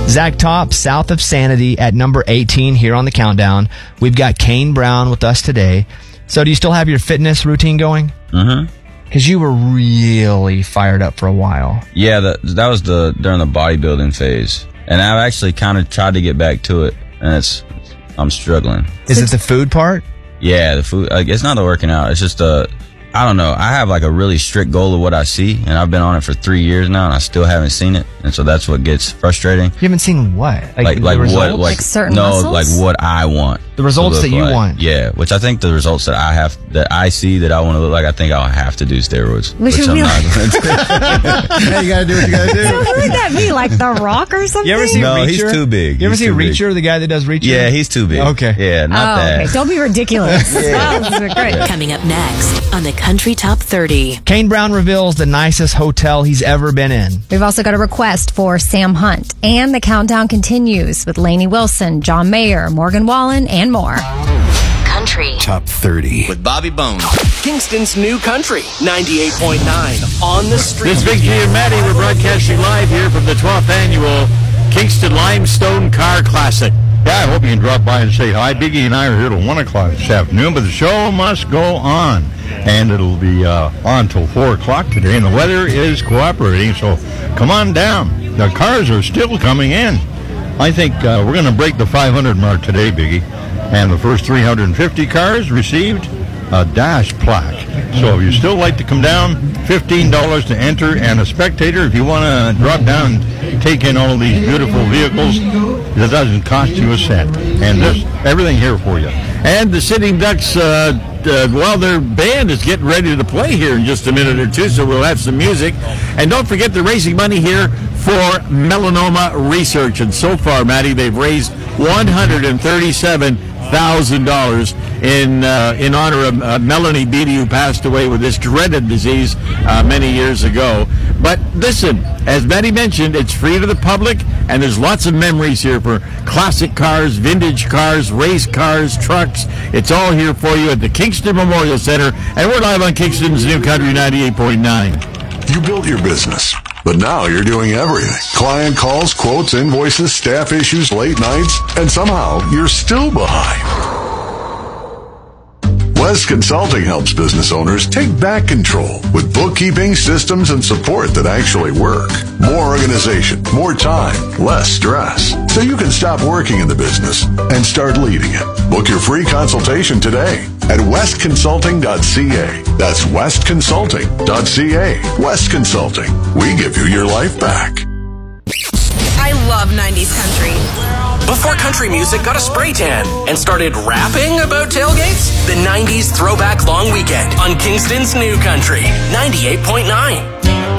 Zach Top, south of Sanity at number 18 here on the countdown. We've got Kane Brown with us today. So do you still have your fitness routine going? Mm-hmm. Because you were really fired up for a while. Yeah, that was during the bodybuilding phase. And I've actually kind of tried to get back to it, and I'm struggling. Is it the food part? Yeah, the food. It's not the working out. It's just I don't know. I have like a really strict goal of what I see, and I've been on it for 3 years now, and I still haven't seen it, and so that's what gets frustrating. You haven't seen what? Like what? Like certain no, muscles? like what I want. The results that you want. Yeah, which I think the results that I see that I want to look like, I think I'll have to do steroids. Which I'm not going to. Yeah, you gotta do what you gotta do. So who would that be? Like The Rock or something? You ever see No, Reacher? he's too big. You ever He's see too big. Reacher, the guy that does Reacher? Yeah, he's too big. Okay. Yeah, not that. Okay. Don't be ridiculous. That's great. Coming up next on the Country Top 30. Kane Brown reveals the nicest hotel he's ever been in. We've also got a request for Sam Hunt. And the countdown continues with Lainey Wilson, John Mayer, Morgan Wallen, and more. Country Top 30. With Bobby Bones. Kingston's New Country, 98.9 on the street. This is Big G and Maddie. We're broadcasting live here from the 12th annual Kingston Limestone Car Classic. Yeah, I hope you can drop by and say hi. Biggie and I are here till 1 o'clock this afternoon, but the show must go on. And it'll be on till 4 o'clock today, and the weather is cooperating, so come on down. The cars are still coming in. I think we're going to break the 500 mark today, Biggie. And the first 350 cars received a dash plaque. So if you still like to come down, $15 to enter, and a spectator if you want to drop down and take in all these beautiful vehicles. It doesn't cost you a cent. And there's everything here for you. And the Sitting Ducks, their band is getting ready to play here in just a minute or two, so we'll have some music. And don't forget they're raising money here for melanoma research. And so far, Maddie, they've raised $137,000 in honor of Melanie Beatty, who passed away with this dreaded disease many years ago. But listen, as Maddie mentioned, it's free to the public, and there's lots of memories here for classic cars, vintage cars, race cars, trucks. It's all here for you at the Kingston Memorial Center, and we're live on Kingston's New Country 98.9. You built your business, but now you're doing everything. Client calls, quotes, invoices, staff issues, late nights, and somehow you're still behind. West Consulting helps business owners take back control with bookkeeping, systems, and support that actually work. More organization, more time, less stress. So you can stop working in the business and start leading it. Book your free consultation today at westconsulting.ca. That's westconsulting.ca. West Consulting. We give you your life back. I love 90s country. Before country music got a spray tan and started rapping about tailgates, the 90s Throwback Long Weekend on Kingston's New Country, 98.9.